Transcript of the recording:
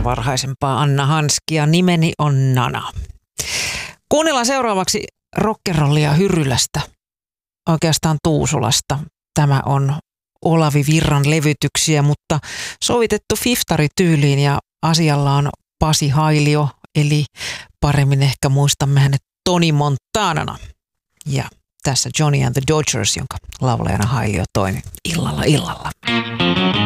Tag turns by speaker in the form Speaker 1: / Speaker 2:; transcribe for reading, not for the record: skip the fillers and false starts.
Speaker 1: tätä varhaisempaa Anna Hanskia. Nimeni on Nana. Kuunnellaan seuraavaksi rock'n'rollia Hyrylästä, oikeastaan Tuusulasta. Tämä on Olavi Virran levytyksiä, mutta sovitettu fiftarityyliin ja asialla on Pasi Hailio, eli paremmin ehkä muistamme hänet Tony Montanana. Ja tässä Johnny and the Dodgers, jonka laulajana Hailio toimi illalla.